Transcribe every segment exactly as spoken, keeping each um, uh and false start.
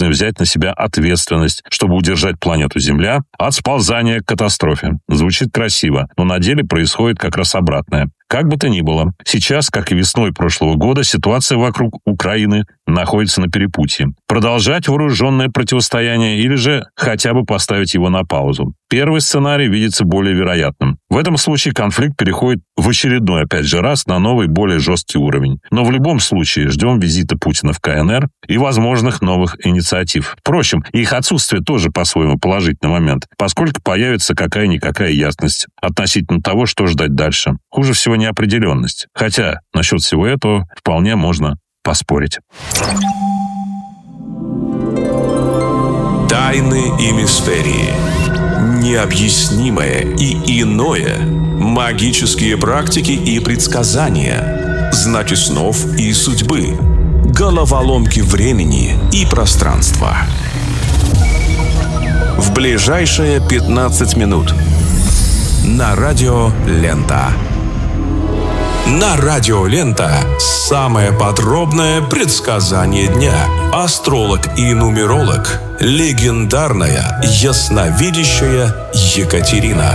должны взять на себя ответственность, чтобы удержать планету Земля от сползания к катастрофе. Звучит красиво, но на деле происходит как раз обратное. Как бы то ни было, сейчас, как и весной прошлого года, ситуация вокруг Украины находится на перепутье. Продолжать вооруженное противостояние или же хотя бы поставить его на паузу. Первый сценарий видится более вероятным. В этом случае конфликт переходит в очередной, опять же раз, на новый, более жесткий уровень. Но в любом случае ждем визита Путина в ка эн эр и возможных новых инициатив. Впрочем, их отсутствие тоже по-своему положительный момент, поскольку появится какая-никакая ясность относительно того, что ждать дальше. Хуже всего неопределенность. Хотя насчет всего этого вполне можно поспорить. Тайны и мистерии. Необъяснимое и иное. Магические практики и предсказания. Знаки снов и судьбы. Головоломки времени и пространства. В ближайшие пятнадцать минут. На радио Лента. На радио Лента самое подробное предсказание дня. Астролог и нумеролог, легендарная ясновидящая Екатерина.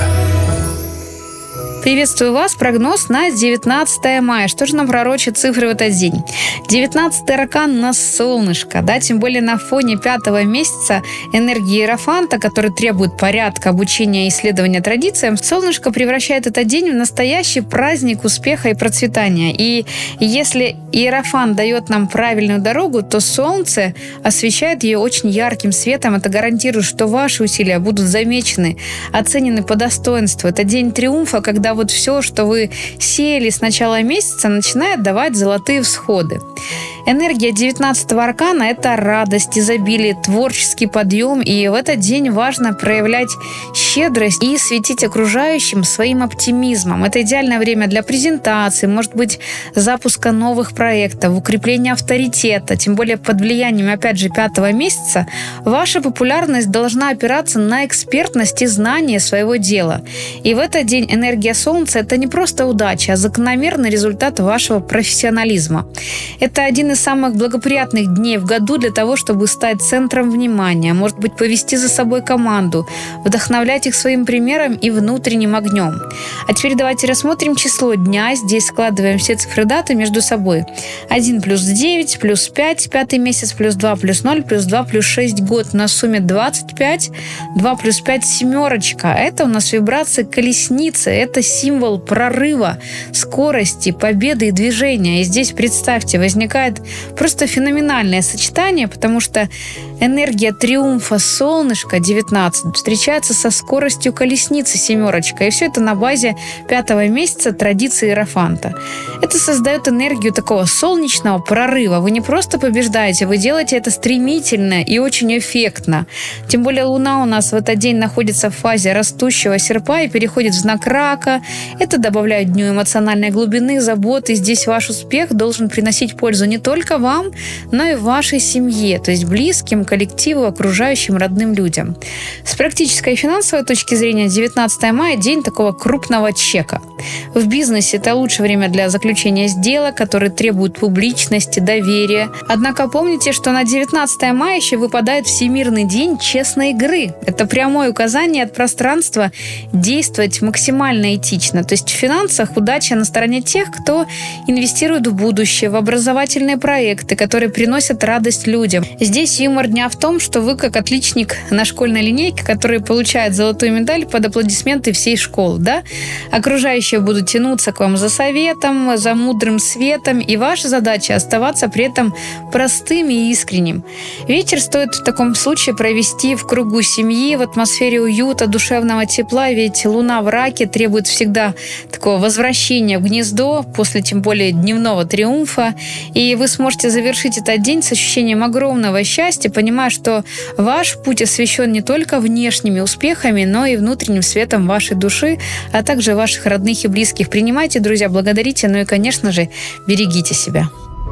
Приветствую вас. Прогноз на девятнадцатое мая. Что же нам пророчат цифры в этот день? девятнадцатый аркан на солнышко, да, тем более на фоне пятого месяца энергии Иерофанта, который требует порядка, обучения и исследования традициям. Солнышко превращает этот день в настоящий праздник успеха и процветания. И если Иерофант дает нам правильную дорогу, то солнце освещает ее очень ярким светом. Это гарантирует, что ваши усилия будут замечены, оценены по достоинству. Это день триумфа, когда вот все, что вы сеяли с начала месяца, начинает давать золотые всходы. Энергия девятнадцатого аркана – это радость, изобилие, творческий подъем. И в этот день важно проявлять щедрость и светить окружающим своим оптимизмом. Это идеальное время для презентации, может быть, запуска новых проектов, укрепления авторитета. Тем более под влиянием, опять же, пятого месяца ваша популярность должна опираться на экспертность и знание своего дела. И в этот день энергия Солнца – это не просто удача, а закономерный результат вашего профессионализма. Это один из самых благоприятных дней в году для того, чтобы стать центром внимания, может быть, повести за собой команду, вдохновлять их своим примером и внутренним огнем. А теперь давайте рассмотрим число дня. Здесь складываем все цифры даты между собой. один плюс девять, плюс пять, пятый месяц, плюс два, плюс ноль, плюс два, плюс шесть, год. На сумме двадцать пять, два плюс пять, семерочка. Это у нас вибрация колесницы. Это символ прорыва, скорости, победы и движения. И здесь, представьте, возникает просто феноменальное сочетание, потому что энергия триумфа солнышка девятнадцать встречается со скоростью колесницы семерочка. И все это на базе пятого месяца традиции Иерофанта. Это создает энергию такого солнечного прорыва. Вы не просто побеждаете, вы делаете это стремительно и очень эффектно. Тем более Луна у нас в этот день находится в фазе растущего серпа и переходит в знак рака. Это добавляет дню эмоциональной глубины, заботы. Здесь ваш успех должен приносить пользу не только вам, но и вашей семье, то есть близким, коллективу, окружающим, родным людям. С практической и финансовой точки зрения девятнадцатое мая – день такого крупного чека. В бизнесе это лучшее время для заключения сделок, которые требуют публичности, доверия. Однако помните, что на девятнадцатое мая еще выпадает Всемирный день честной игры. Это прямое указание от пространства действовать максимально этично. То есть в финансах удача на стороне тех, кто инвестирует в будущее, в образовательные проекты, которые приносят радость людям. Здесь юмор дня в том, что вы как отличник на школьной линейке, который получает золотую медаль под аплодисменты всей школы, да? Окружающие будут тянуться к вам за советом, за мудрым светом, и ваша задача оставаться при этом простым и искренним. Вечер стоит в таком случае провести в кругу семьи, в атмосфере уюта, душевного тепла, ведь Луна в раке требует всегда такого возвращения в гнездо, после тем более дневного триумфа, и вы сможете завершить этот день с ощущением огромного счастья, понимая, что ваш путь освещен не только внешними успехами, но и внутренним светом вашей души, а также ваших родных и близких. Принимайте, друзья, благодарите, ну и, конечно же, берегите себя.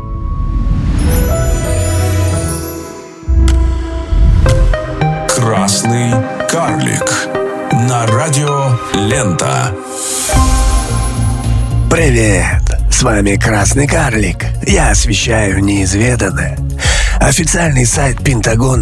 Красный карлик на радио Лента. Привет! С вами Красный карлик. Я освещаю неизведанное. Официальный сайт Пентагона